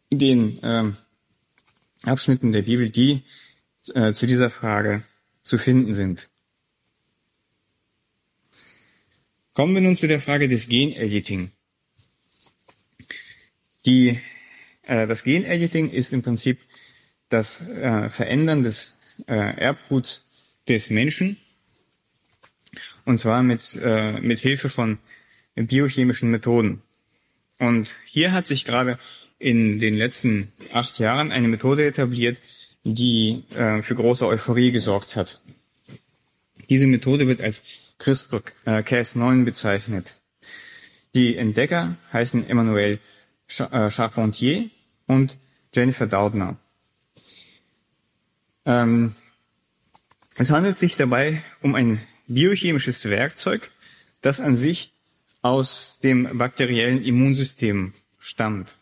den Abschnitten der Bibel, die zu dieser Frage zu finden sind. Kommen wir nun zu der Frage des Genediting. Das Genediting ist im Prinzip das Verändern des Erbguts des Menschen, und zwar mit Hilfe von biochemischen Methoden. Und hier hat sich gerade in den letzten 8 Jahren eine Methode etabliert, die für große Euphorie gesorgt hat. Diese Methode wird als CRISPR-Cas9 bezeichnet. Die Entdecker heißen Emmanuel Charpentier und Jennifer Doudna. Es handelt sich dabei um ein biochemisches Werkzeug, das an sich aus dem bakteriellen Immunsystem stammt.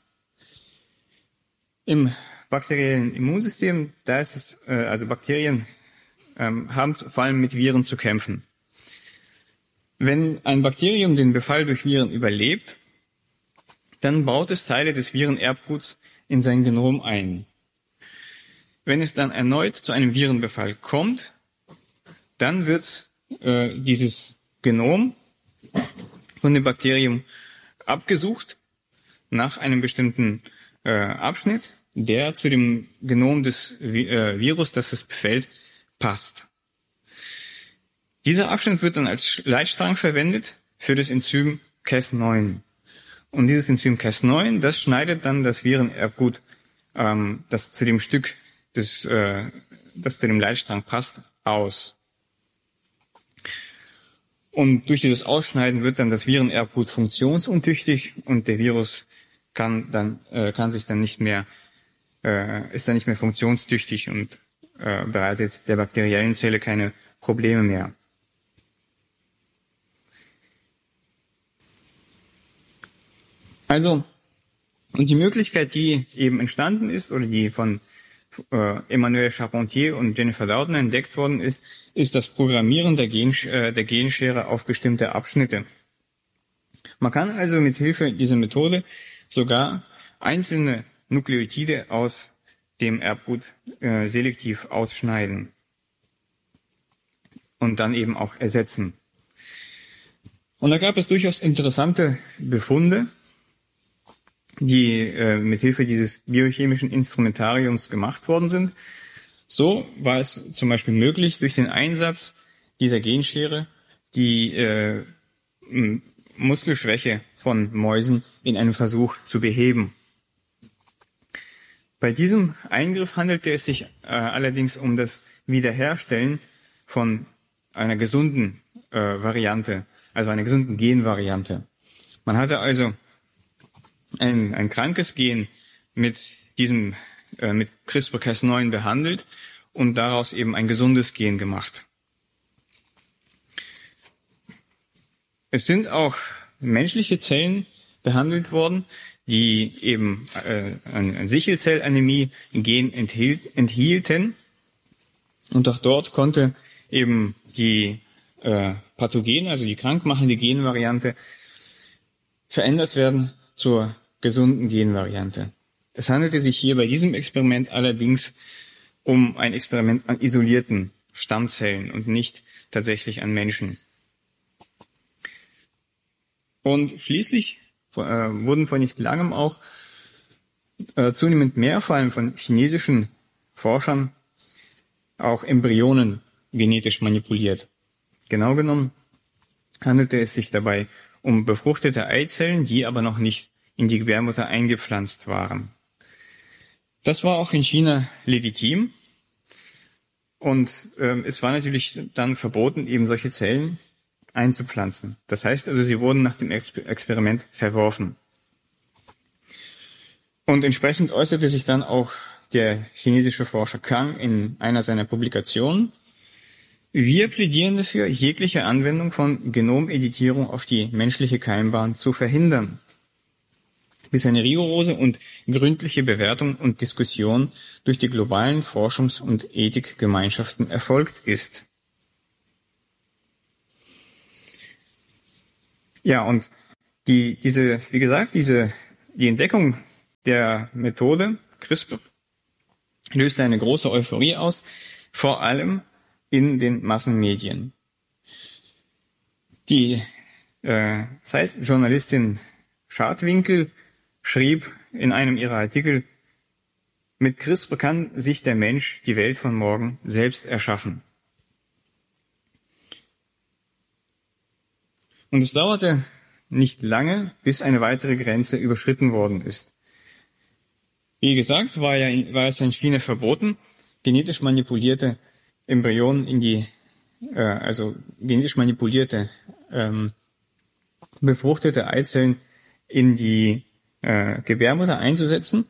Im bakteriellen Immunsystem, da ist es, also Bakterien haben vor allem mit Viren zu kämpfen. Wenn ein Bakterium den Befall durch Viren überlebt, dann baut es Teile des Virenerbguts in sein Genom ein. Wenn es dann erneut zu einem Virenbefall kommt, dann wird dieses Genom von dem Bakterium abgesucht nach einem bestimmten Abschnitt, der zu dem Genom des Virus, das es befällt, passt. Dieser Abschnitt wird dann als Leitstrang verwendet für das Enzym Cas9. Und dieses Enzym Cas9, das schneidet dann das Virenerbgut, das zu dem Stück, das zu dem Leitstrang passt, aus. Und durch dieses Ausschneiden wird dann das Virenerbgut funktionsuntüchtig und der Virus ist dann nicht mehr funktionstüchtig und bereitet der bakteriellen Zelle keine Probleme mehr. Also, und die Möglichkeit, die eben entstanden ist, oder die von Emmanuel Charpentier und Jennifer Doudna entdeckt worden ist das Programmieren der Genschere auf bestimmte Abschnitte. Man kann also mit Hilfe dieser Methode sogar einzelne Nukleotide aus dem Erbgut selektiv ausschneiden und dann eben auch ersetzen. Und da gab es durchaus interessante Befunde, die mit Hilfe dieses biochemischen Instrumentariums gemacht worden sind. So war es zum Beispiel möglich, durch den Einsatz dieser Genschere die Muskelschwäche von Mäusen in einem Versuch zu beheben. Bei diesem Eingriff handelte es sich allerdings um das Wiederherstellen von einer gesunden Variante, also einer gesunden Genvariante. Man hatte also ein krankes Gen mit CRISPR-Cas9 behandelt und daraus eben ein gesundes Gen gemacht. Es sind auch menschliche Zellen behandelt worden, die eben ein Sichelzellanämie-Gen enthielten. Und auch dort konnte eben die Pathogene, also die krankmachende Genvariante, verändert werden zur gesunden Genvariante. Es handelte sich hier bei diesem Experiment allerdings um ein Experiment an isolierten Stammzellen und nicht tatsächlich an Menschen. Und schließlich wurden vor nicht langem auch zunehmend mehr, vor allem von chinesischen Forschern, auch Embryonen genetisch manipuliert. Genau genommen handelte es sich dabei um befruchtete Eizellen, die aber noch nicht in die Gebärmutter eingepflanzt waren. Das war auch in China legitim und es war natürlich dann verboten, eben solche Zellen einzupflanzen. Das heißt also, sie wurden nach dem Experiment verworfen. Und entsprechend äußerte sich dann auch der chinesische Forscher Kang in einer seiner Publikationen: Wir plädieren dafür, jegliche Anwendung von Genomeditierung auf die menschliche Keimbahn zu verhindern, bis eine rigorose und gründliche Bewertung und Diskussion durch die globalen Forschungs- und Ethikgemeinschaften erfolgt ist. Ja, und die Entdeckung der Methode CRISPR löste eine große Euphorie aus, vor allem in den Massenmedien. Die Zeitjournalistin Schartwinkel schrieb in einem ihrer Artikel: Mit CRISPR kann sich der Mensch die Welt von morgen selbst erschaffen. Und es dauerte nicht lange, bis eine weitere Grenze überschritten worden ist. Wie gesagt, war es in China verboten, genetisch manipulierte Embryonen genetisch manipulierte befruchtete Eizellen in die Gebärmutter einzusetzen.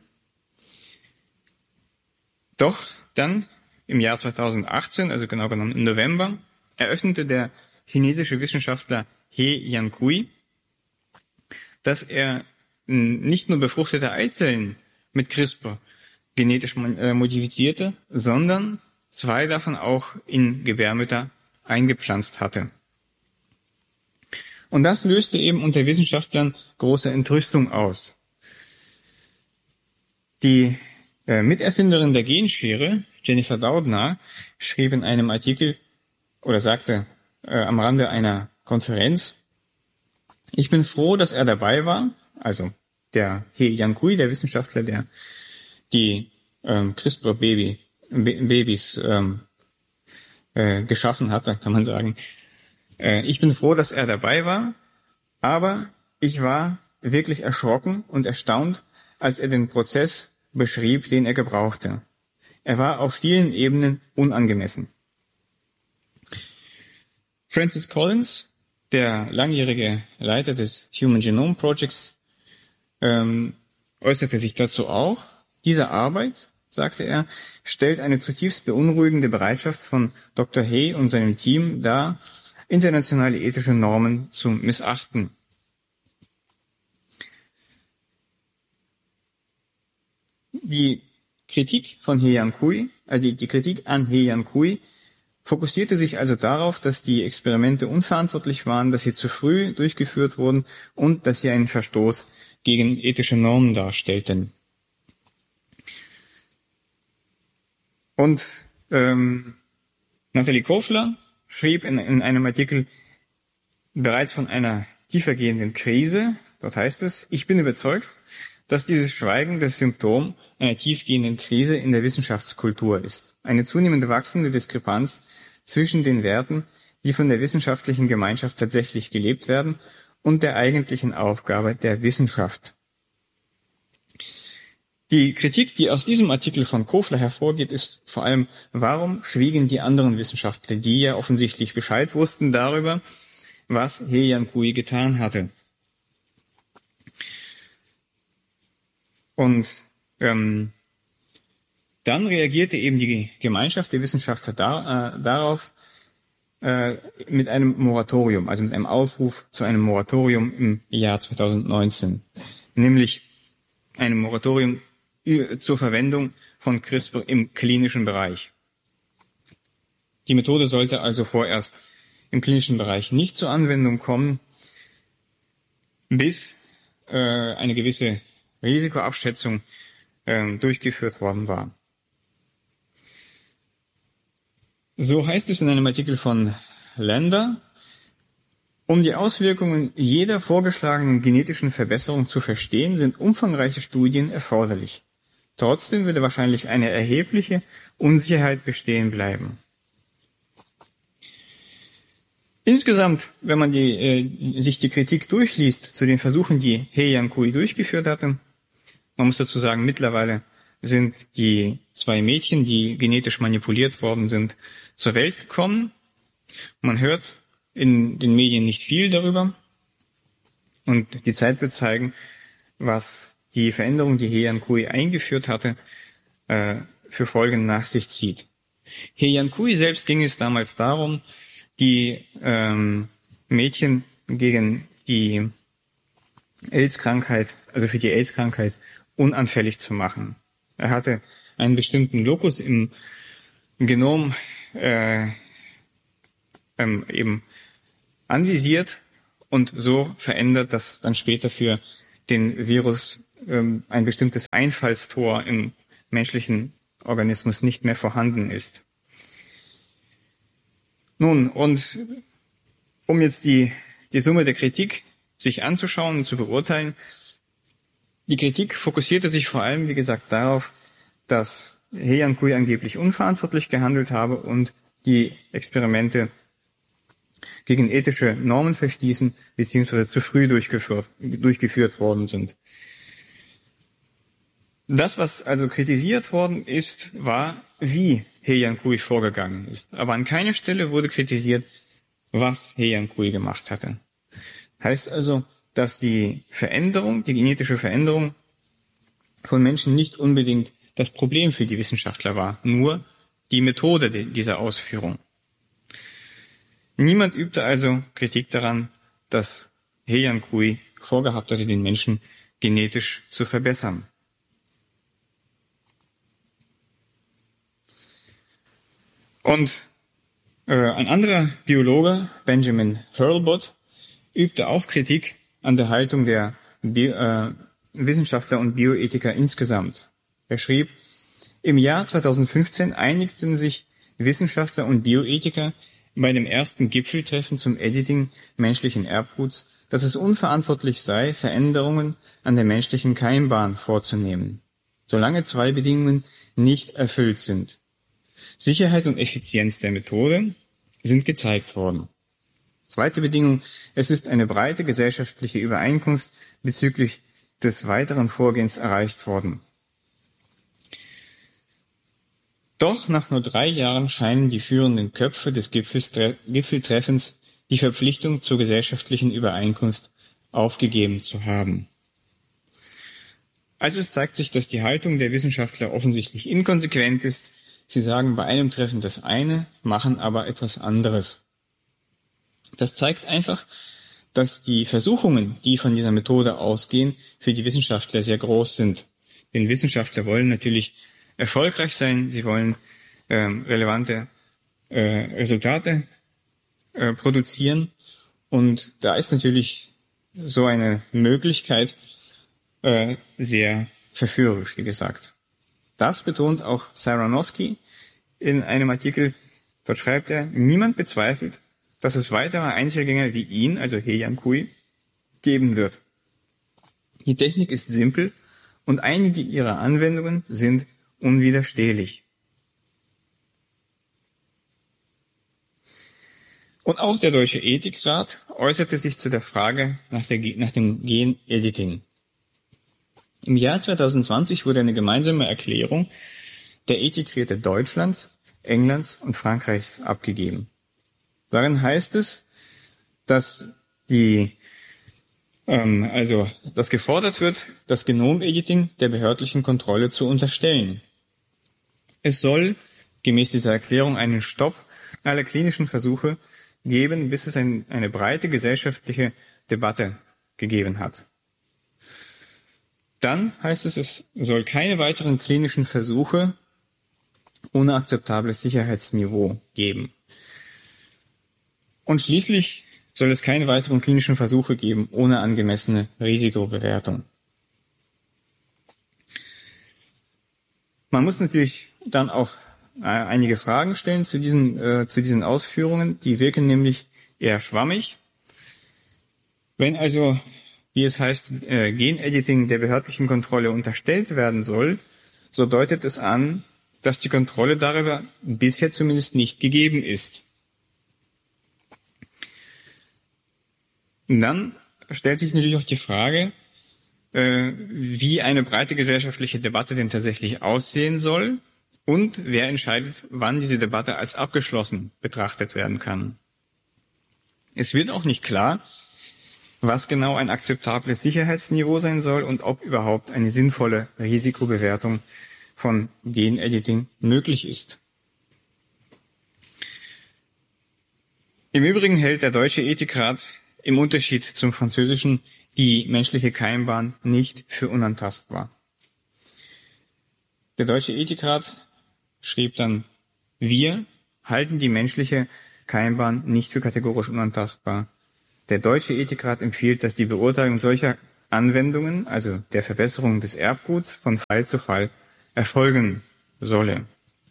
Doch dann im Jahr 2018, also genau genommen im November, eröffnete der chinesische Wissenschaftler He Jiankui, dass er nicht nur befruchtete Eizellen mit CRISPR genetisch modifizierte, sondern 2 davon auch in Gebärmütter eingepflanzt hatte. Und das löste eben unter Wissenschaftlern große Entrüstung aus. Die Miterfinderin der Genschere, Jennifer Doudna, schrieb in einem Artikel oder sagte am Rande einer Konferenz: Ich bin froh, dass er dabei war, also der He Jiankui, der Wissenschaftler, der die CRISPR-Babys geschaffen hatte, kann man sagen. Ich bin froh, dass er dabei war, aber ich war wirklich erschrocken und erstaunt, als er den Prozess beschrieb, den er gebrauchte. Er war auf vielen Ebenen unangemessen. Francis Collins, der langjährige Leiter des Human Genome Projects, äußerte sich dazu auch. Diese Arbeit, sagte er, stellt eine zutiefst beunruhigende Bereitschaft von Dr. He und seinem Team dar, internationale ethische Normen zu missachten. Die Kritik von He Jiankui, die Kritik an He Jiankui, fokussierte sich also darauf, dass die Experimente unverantwortlich waren, dass sie zu früh durchgeführt wurden und dass sie einen Verstoß gegen ethische Normen darstellten. Und Nathalie Kofler schrieb in einem Artikel bereits von einer tiefergehenden Krise. Dort heißt es: Ich bin überzeugt, dass dieses Schweigen das Symptom einer tiefgehenden Krise in der Wissenschaftskultur ist. Eine zunehmend wachsende Diskrepanz zwischen den Werten, die von der wissenschaftlichen Gemeinschaft tatsächlich gelebt werden, und der eigentlichen Aufgabe der Wissenschaft. Die Kritik, die aus diesem Artikel von Kofler hervorgeht, ist vor allem: Warum schwiegen die anderen Wissenschaftler, die ja offensichtlich Bescheid wussten darüber, was He Jiankui getan hatte? Und dann reagierte eben die Gemeinschaft der Wissenschaftler darauf mit einem Moratorium, also mit einem Aufruf zu einem Moratorium im Jahr 2019, nämlich einem Moratorium zur Verwendung von CRISPR im klinischen Bereich. Die Methode sollte also vorerst im klinischen Bereich nicht zur Anwendung kommen, bis eine gewisse Risikoabschätzung durchgeführt worden war. So heißt es in einem Artikel von Lander: Um die Auswirkungen jeder vorgeschlagenen genetischen Verbesserung zu verstehen, sind umfangreiche Studien erforderlich. Trotzdem würde wahrscheinlich eine erhebliche Unsicherheit bestehen bleiben. Insgesamt, wenn man sich die Kritik durchliest zu den Versuchen, die He Jiankui durchgeführt hatte, man muss dazu sagen, mittlerweile sind die 2 Mädchen, die genetisch manipuliert worden sind, zur Welt gekommen. Man hört in den Medien nicht viel darüber. Und die Zeit wird zeigen, was die Veränderung, die He Jiankui eingeführt hatte, für Folgen nach sich zieht. He Jiankui selbst ging es damals darum, die Mädchen gegen die AIDS-Krankheit, also für die AIDS-Krankheit, unanfällig zu machen. Er hatte einen bestimmten Lokus im Genom eben anvisiert und so verändert, dass dann später für den Virus ein bestimmtes Einfallstor im menschlichen Organismus nicht mehr vorhanden ist. Nun, und um jetzt die Summe der Kritik sich anzuschauen und zu beurteilen, die Kritik fokussierte sich vor allem, wie gesagt, darauf, dass He Jiankui angeblich unverantwortlich gehandelt habe und die Experimente gegen ethische Normen verstießen bzw. zu früh durchgeführt worden sind. Das, was also kritisiert worden ist, war, wie He Jiankui vorgegangen ist. Aber an keiner Stelle wurde kritisiert, was He Jiankui gemacht hatte. Heißt also, dass die genetische Veränderung von Menschen nicht unbedingt das Problem für die Wissenschaftler war, nur die Methode dieser Ausführung. Niemand übte also Kritik daran, dass He Jiankui vorgehabt hatte, den Menschen genetisch zu verbessern. Und ein anderer Biologe, Benjamin Hurlbut, übte auch Kritik an der Haltung der Wissenschaftler und Bioethiker insgesamt. Er schrieb, im Jahr 2015 einigten sich Wissenschaftler und Bioethiker bei dem ersten Gipfeltreffen zum Editing menschlichen Erbguts, dass es unverantwortlich sei, Veränderungen an der menschlichen Keimbahn vorzunehmen, solange zwei Bedingungen nicht erfüllt sind. Sicherheit und Effizienz der Methode sind gezeigt worden. Zweite Bedingung, es ist eine breite gesellschaftliche Übereinkunft bezüglich des weiteren Vorgehens erreicht worden. Doch nach nur 3 Jahren scheinen die führenden Köpfe des Gipfeltreffens die Verpflichtung zur gesellschaftlichen Übereinkunft aufgegeben zu haben. Also es zeigt sich, dass die Haltung der Wissenschaftler offensichtlich inkonsequent ist. Sie sagen bei einem Treffen das eine, machen aber etwas anderes. Das zeigt einfach, dass die Versuchungen, die von dieser Methode ausgehen, für die Wissenschaftler sehr groß sind. Denn Wissenschaftler wollen natürlich erfolgreich sein, sie wollen relevante Resultate produzieren. Und da ist natürlich so eine Möglichkeit sehr verführerisch, wie gesagt. Das betont auch Cyranoski in einem Artikel. Dort schreibt er, niemand bezweifelt, dass es weitere Einzelgänger wie ihn, also He Jiankui, geben wird. Die Technik ist simpel und einige ihrer Anwendungen sind unwiderstehlich. Und auch der Deutsche Ethikrat äußerte sich zu der Frage nach dem Gen-Editing. Im Jahr 2020 wurde eine gemeinsame Erklärung der Ethikräte Deutschlands, Englands und Frankreichs abgegeben. Darin heißt es, dass dass gefordert wird, das Genom-Editing der behördlichen Kontrolle zu unterstellen. Es soll gemäß dieser Erklärung einen Stopp aller klinischen Versuche geben, bis es eine breite gesellschaftliche Debatte gegeben hat. Dann heißt es, es soll keine weiteren klinischen Versuche ohne akzeptables Sicherheitsniveau geben. Und schließlich soll es keine weiteren klinischen Versuche geben ohne angemessene Risikobewertung. Man muss natürlich dann auch einige Fragen stellen zu diesen Ausführungen. Die wirken nämlich eher schwammig. Wenn also, wie es heißt, Genediting der behördlichen Kontrolle unterstellt werden soll, so deutet es an, dass die Kontrolle darüber bisher zumindest nicht gegeben ist. Und dann stellt sich natürlich auch die Frage, wie eine breite gesellschaftliche Debatte denn tatsächlich aussehen soll und wer entscheidet, wann diese Debatte als abgeschlossen betrachtet werden kann. Es wird auch nicht klar, was genau ein akzeptables Sicherheitsniveau sein soll und ob überhaupt eine sinnvolle Risikobewertung von Genediting möglich ist. Im Übrigen hält der Deutsche Ethikrat im Unterschied zum französischen die menschliche Keimbahn nicht für unantastbar. Der Deutsche Ethikrat schrieb dann, wir halten die menschliche Keimbahn nicht für kategorisch unantastbar. Der Deutsche Ethikrat empfiehlt, dass die Beurteilung solcher Anwendungen, also der Verbesserung des Erbguts, von Fall zu Fall erfolgen solle.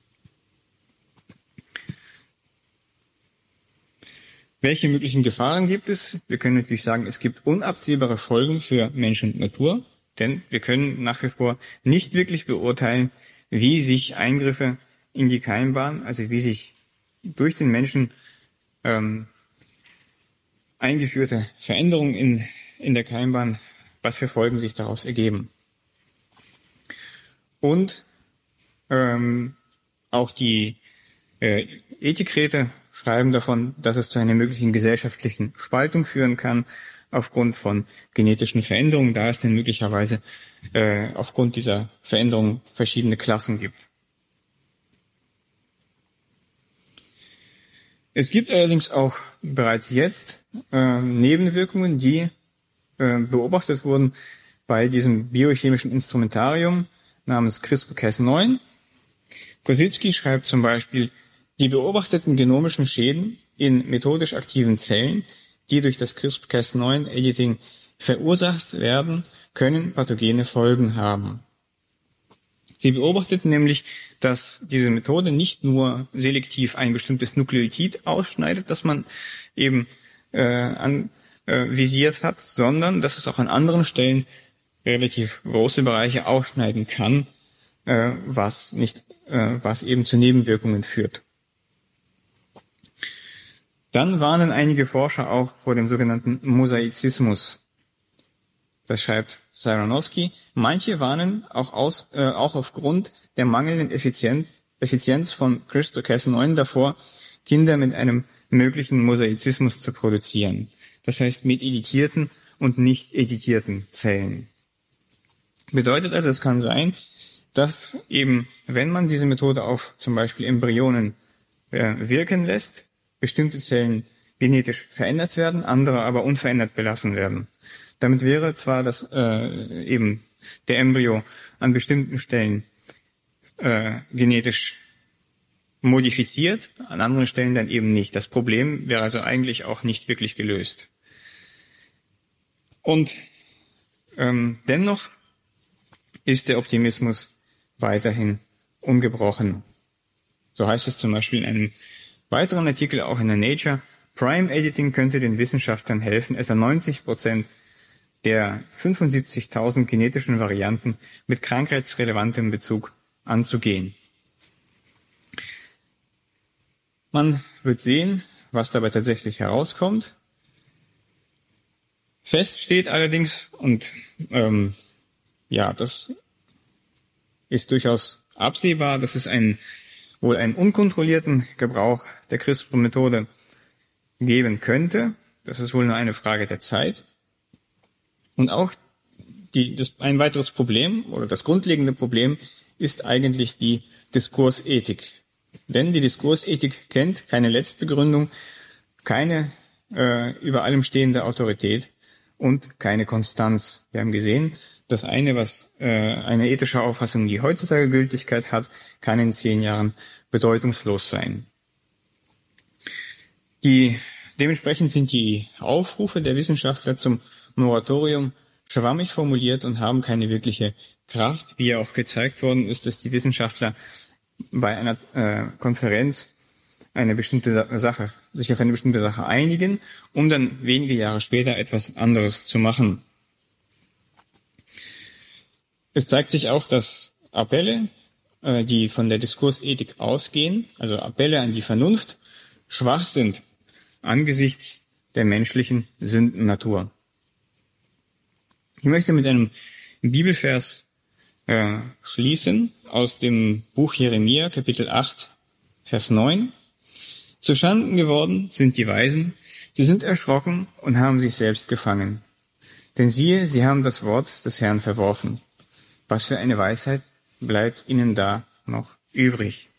Welche möglichen Gefahren gibt es? Wir können natürlich sagen, es gibt unabsehbare Folgen für Mensch und Natur, denn wir können nach wie vor nicht wirklich beurteilen, wie sich Eingriffe in die Keimbahn, also wie sich durch den Menschen eingeführte Veränderungen in der Keimbahn, was für Folgen sich daraus ergeben. Und auch die Ethikräte schreiben davon, dass es zu einer möglichen gesellschaftlichen Spaltung führen kann aufgrund von genetischen Veränderungen, da es dann möglicherweise aufgrund dieser Veränderungen verschiedene Klassen gibt. Es gibt allerdings auch bereits jetzt Nebenwirkungen, die beobachtet wurden bei diesem biochemischen Instrumentarium namens CRISPR-Cas9. Kosinski schreibt zum Beispiel, die beobachteten genomischen Schäden in methodisch aktiven Zellen, die durch das CRISPR-Cas9-Editing verursacht werden, können pathogene Folgen haben. Sie beobachteten nämlich, dass diese Methode nicht nur selektiv ein bestimmtes Nukleotid ausschneidet, das man eben visiert hat, sondern dass es auch an anderen Stellen relativ große Bereiche ausschneiden kann, was eben zu Nebenwirkungen führt. Dann warnen einige Forscher auch vor dem sogenannten Mosaizismus. Das schreibt Cyranowski. Manche warnen auch aufgrund der mangelnden Effizienz von CRISPR-Cas9 davor, Kinder mit einem möglichen Mosaizismus zu produzieren. Das heißt mit editierten und nicht editierten Zellen. Bedeutet also, es kann sein, dass eben, wenn man diese Methode auf zum Beispiel Embryonen wirken lässt, bestimmte Zellen genetisch verändert werden, andere aber unverändert belassen werden. Damit wäre zwar eben der Embryo an bestimmten Stellen genetisch modifiziert, an anderen Stellen dann eben nicht. Das Problem wäre also eigentlich auch nicht wirklich gelöst. Und dennoch ist der Optimismus weiterhin ungebrochen. So heißt es zum Beispiel in einem weiteren Artikel auch in der Nature, Prime Editing könnte den Wissenschaftlern helfen, etwa 90% der 75.000 genetischen Varianten mit krankheitsrelevantem Bezug anzugehen. Man wird sehen, was dabei tatsächlich herauskommt. Fest steht allerdings, und das ist durchaus absehbar, dass es wohl einen unkontrollierten Gebrauch der CRISPR-Methode geben könnte. Das ist wohl nur eine Frage der Zeit. Und auch ein weiteres Problem oder das grundlegende Problem ist eigentlich die Diskursethik. Denn die Diskursethik kennt keine Letztbegründung, keine über allem stehende Autorität und keine Konstanz. Wir haben gesehen, das eine, was eine ethische Auffassung, die heutzutage Gültigkeit hat, kann in 10 Jahren bedeutungslos sein. Dementsprechend sind die Aufrufe der Wissenschaftler zum Moratorium schwammig formuliert und haben keine wirkliche Kraft, wie ja auch gezeigt worden ist, dass die Wissenschaftler bei einer Konferenz sich auf eine bestimmte Sache einigen, um dann wenige Jahre später etwas anderes zu machen. Es zeigt sich auch, dass Appelle, die von der Diskursethik ausgehen, also Appelle an die Vernunft, schwach sind angesichts der menschlichen Sündennatur. Ich möchte mit einem Bibelvers schließen aus dem Buch Jeremia, Kapitel 8, Vers 9. Zu Schanden geworden sind die Weisen, sie sind erschrocken und haben sich selbst gefangen. Denn siehe, sie haben das Wort des Herrn verworfen. Was für eine Weisheit bleibt ihnen da noch übrig?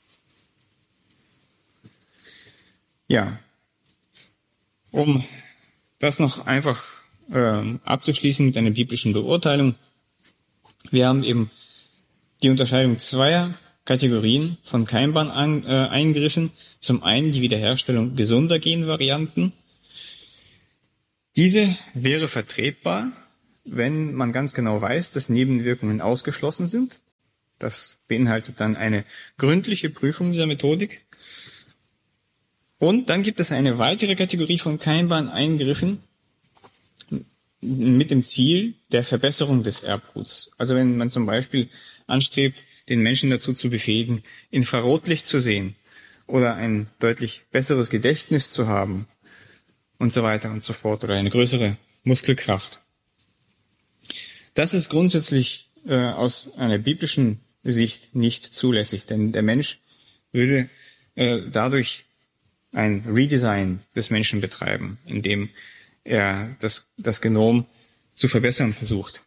Ja, um das noch einfach abzuschließen mit einer biblischen Beurteilung. Wir haben eben die Unterscheidung zweier Kategorien von Keimbahn-Eingriffen. Zum einen die Wiederherstellung gesunder Genvarianten. Diese wäre vertretbar, wenn man ganz genau weiß, dass Nebenwirkungen ausgeschlossen sind. Das beinhaltet dann eine gründliche Prüfung dieser Methodik. Und dann gibt es eine weitere Kategorie von keimbaren Eingriffen mit dem Ziel der Verbesserung des Erbguts. Also wenn man zum Beispiel anstrebt, den Menschen dazu zu befähigen, Infrarotlicht zu sehen oder ein deutlich besseres Gedächtnis zu haben und so weiter und so fort oder eine größere Muskelkraft. Das ist grundsätzlich aus einer biblischen Sicht nicht zulässig, denn der Mensch würde dadurch ein Redesign des Menschen betreiben, indem er das Genom zu verbessern versucht.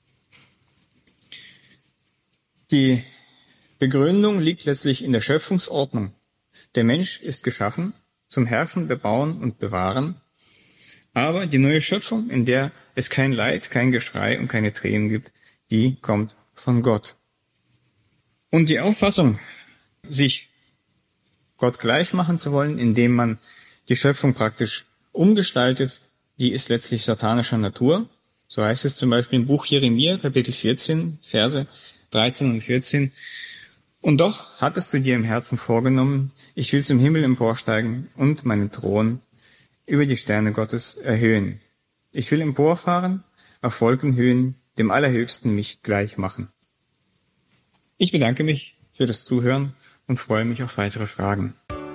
Die Begründung liegt letztlich in der Schöpfungsordnung. Der Mensch ist geschaffen zum Herrschen, Bebauen und Bewahren, aber die neue Schöpfung, in der es kein Leid, kein Geschrei und keine Tränen gibt, die kommt von Gott. Und die Auffassung, sich Gott gleich machen zu wollen, indem man die Schöpfung praktisch umgestaltet, die ist letztlich satanischer Natur. So heißt es zum Beispiel im Buch Jeremia, Kapitel 14, Verse 13 und 14. Und doch hattest du dir im Herzen vorgenommen, ich will zum Himmel emporsteigen und meinen Thron über die Sterne Gottes erhöhen. Ich will emporfahren, auf Wolkenhöhen, dem Allerhöchsten mich gleich machen. Ich bedanke mich für das Zuhören und freue mich auf weitere Fragen.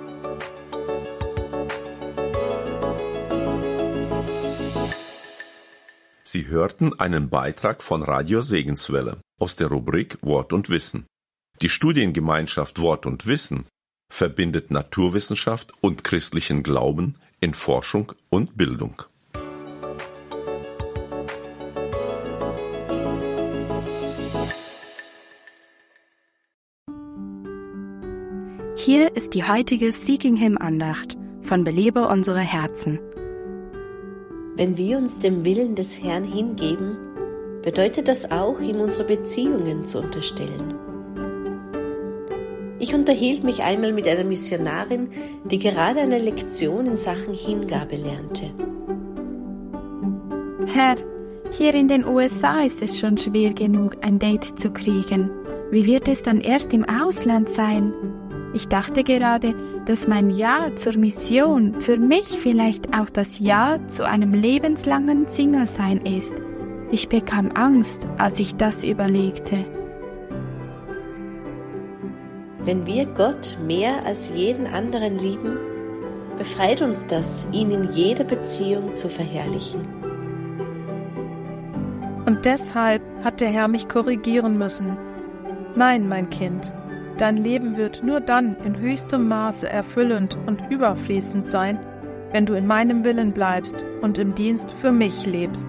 Sie hörten einen Beitrag von Radio Segenswelle aus der Rubrik Wort und Wissen. Die Studiengemeinschaft Wort und Wissen verbindet Naturwissenschaft und christlichen Glauben in Forschung und Bildung. Hier ist die heutige Seeking Him Andacht von Belebe unsere Herzen. Wenn wir uns dem Willen des Herrn hingeben, bedeutet das auch, ihm unsere Beziehungen zu unterstellen. Ich unterhielt mich einmal mit einer Missionarin, die gerade eine Lektion in Sachen Hingabe lernte. Herr, hier in den USA ist es schon schwer genug, ein Date zu kriegen. Wie wird es dann erst im Ausland sein? Ich dachte gerade, dass mein Ja zur Mission für mich vielleicht auch das Ja zu einem lebenslangen Single-Sein ist. Ich bekam Angst, als ich das überlegte. Wenn wir Gott mehr als jeden anderen lieben, befreit uns das, ihn in jeder Beziehung zu verherrlichen. Und deshalb hat der Herr mich korrigieren müssen. Nein, mein Kind, dein Leben wird nur dann in höchstem Maße erfüllend und überfließend sein, wenn du in meinem Willen bleibst und im Dienst für mich lebst.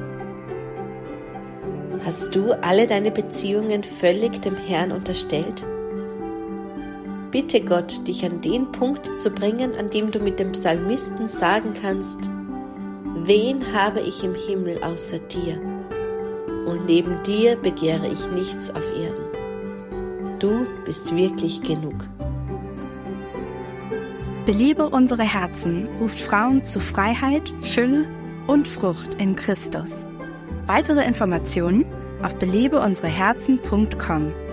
Hast du alle deine Beziehungen völlig dem Herrn unterstellt? Bitte Gott, dich an den Punkt zu bringen, an dem du mit dem Psalmisten sagen kannst: Wen habe ich im Himmel außer dir? Und neben dir begehre ich nichts auf Erden. Du bist wirklich genug. Belebe unsere Herzen ruft Frauen zu Freiheit, Fülle und Frucht in Christus. Weitere Informationen auf belebeunsereherzen.com.